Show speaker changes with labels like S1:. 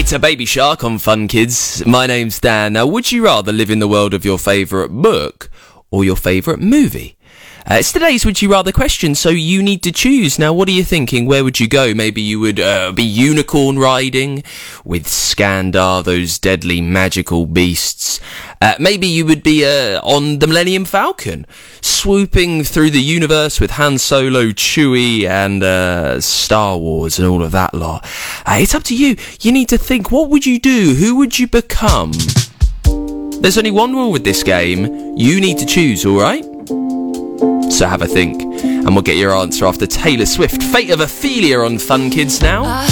S1: to Baby Shark on Fun Kids. My name's Dan. Now, would you rather live in the world of your favourite book or your favourite movie? It's today's Would You Rather question, so you need to choose. Now, what are you thinking? Where would you go? Maybe you would be unicorn riding with Skandar, those deadly magical beasts. Maybe you would be on the Millennium Falcon, swooping through the universe with Han Solo, Chewie, and Star Wars and all of that lot. It's up to you. You need to think, what would you do? Who would you become? There's only one rule with this game. You need to choose, alright? So have a think, and we'll get your answer after Taylor Swift, Fate of Ophelia on Fun Kids now.